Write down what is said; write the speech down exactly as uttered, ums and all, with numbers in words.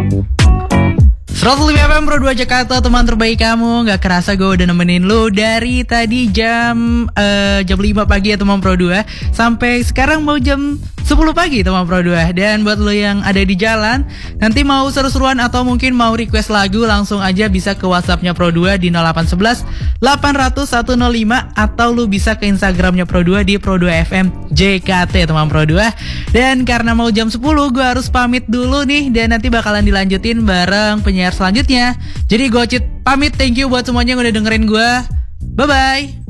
seratus lima F M Pro dua Jakarta, teman terbaik kamu. Gak kerasa gue udah nemenin lu dari tadi jam uh, jam lima pagi ya teman Pro dua, sampai sekarang mau jam sepuluh pagi teman Pro dua. Dan buat lu yang ada di jalan, nanti mau seru-seruan atau mungkin mau request lagu, langsung aja bisa ke WhatsAppnya Pro dua di nol delapan satu satu delapan nol nol satu nol lima, atau lu bisa ke Instagramnya Pro dua di Pro dua F M J K T teman Pro dua. Dan karena mau jam sepuluh, gue harus pamit dulu nih, dan nanti bakalan dilanjutin bareng penyiar selanjutnya. Jadi gue Cid pamit, thank you buat semuanya yang udah dengerin gue. Bye-bye.